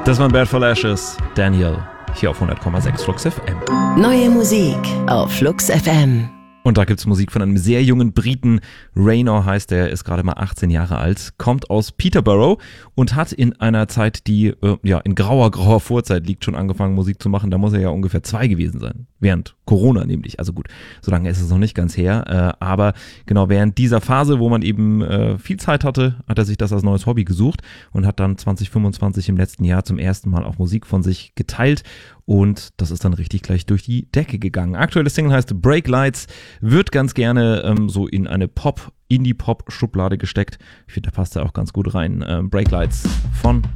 Das waren Bad for Lashes, Daniel, hier auf 100,6 Flux FM. Neue Musik auf Flux FM. Und da gibt's Musik von einem sehr jungen Briten. Raynor heißt er, ist gerade mal 18 Jahre alt, kommt aus Peterborough und hat in einer Zeit, die in grauer Vorzeit liegt, schon angefangen Musik zu machen. Da muss er ja ungefähr 2 gewesen sein, während Corona nämlich. Also gut, so lange ist es noch nicht ganz her. Aber genau während dieser Phase, wo man eben viel Zeit hatte, hat er sich das als neues Hobby gesucht und hat dann 2025 im letzten Jahr zum ersten Mal auch Musik von sich geteilt. Und das ist dann richtig gleich durch die Decke gegangen. Aktuelle Single heißt Break Lights, wird ganz gerne so in eine Indie-Pop-Schublade gesteckt. Ich finde, da passt er auch ganz gut rein. Break Lights von